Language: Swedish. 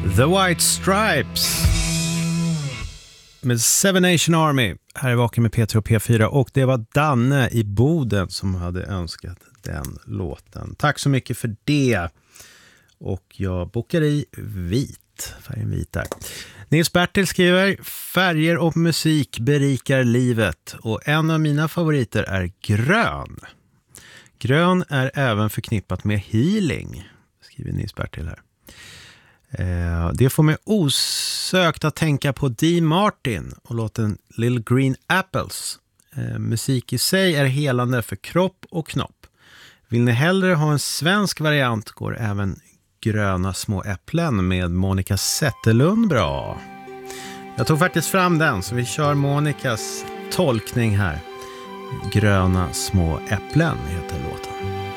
The White Stripes med Seven Nation Army. Här är Vaken med P3 och P4 och det var Danne i Boden som hade önskat den låten. Tack så mycket för det. Och jag bokar i vit, färgen vit där. Nils Bertil skriver: färger och musik berikar livet och en av mina favoriter är grön. Grön är även förknippat med healing, skriver Nils Bertil här. Det får mig osökt att tänka på Dee Martin och låten Little Green Apples. Musik i sig är helande för kropp och knopp. Vill ni hellre ha en svensk variant går även Gröna små äpplen med Monica Zetterlund bra. Jag tog faktiskt fram den så vi kör Monicas tolkning här. Gröna små äpplen heter låten.